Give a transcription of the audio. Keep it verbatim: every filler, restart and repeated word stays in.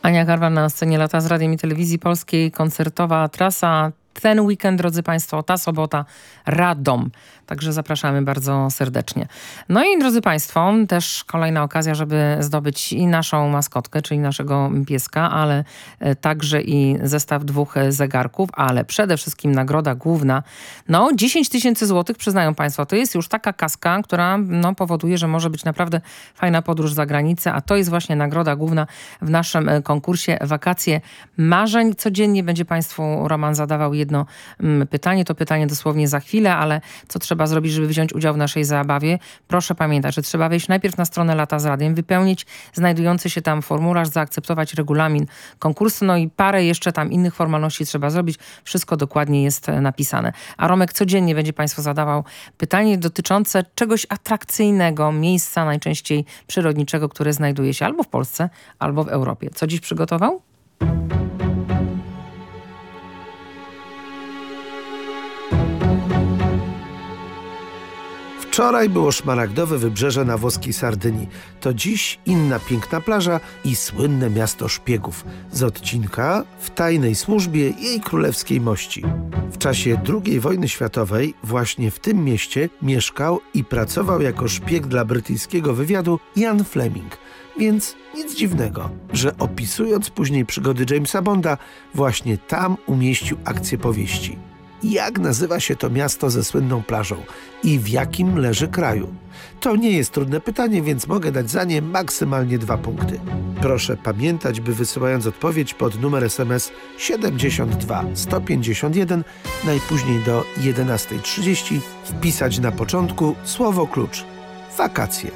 Ania Garwan na scenie Lata z Radiem i Telewizji Polskiej. Koncertowa trasa ten weekend, drodzy Państwo, ta sobota Radom. Także zapraszamy bardzo serdecznie. No i drodzy Państwo, też kolejna okazja, żeby zdobyć i naszą maskotkę, czyli naszego pieska, ale także i zestaw dwóch zegarków, ale przede wszystkim nagroda główna. No dziesięć tysięcy złotych, przyznają Państwo, to jest już taka kaska, która no, powoduje, że może być naprawdę fajna podróż za granicę, a to jest właśnie nagroda główna w naszym konkursie Wakacje Marzeń. Codziennie będzie Państwu Roman zadawał jedno pytanie. To pytanie dosłownie za chwilę, ale co trzeba zrobić, żeby wziąć udział w naszej zabawie? Proszę pamiętać, że trzeba wejść najpierw na stronę Lata z Radiem, wypełnić znajdujący się tam formularz, zaakceptować regulamin konkursu, no i parę jeszcze tam innych formalności trzeba zrobić. Wszystko dokładnie jest napisane. A Romek codziennie będzie Państwu zadawał pytanie dotyczące czegoś atrakcyjnego, miejsca najczęściej przyrodniczego, które znajduje się albo w Polsce, albo w Europie. Co dziś przygotował? Wczoraj było szmaragdowe wybrzeże na włoskiej Sardynii. To dziś inna piękna plaża i słynne miasto szpiegów z odcinka W tajnej służbie jej królewskiej mości. W czasie drugiej wojny światowej właśnie w tym mieście mieszkał i pracował jako szpieg dla brytyjskiego wywiadu Ian Fleming. Więc nic dziwnego, że opisując później przygody Jamesa Bonda, właśnie tam umieścił akcję powieści. Jak nazywa się to miasto ze słynną plażą i w jakim leży kraju? To nie jest trudne pytanie, więc mogę dać za nie maksymalnie dwa punkty. Proszę pamiętać, by wysyłając odpowiedź pod numer es em es siedemdziesiąt dwa sto pięćdziesiąt jeden najpóźniej do jedenastej trzydzieści wpisać na początku słowo klucz wakacje.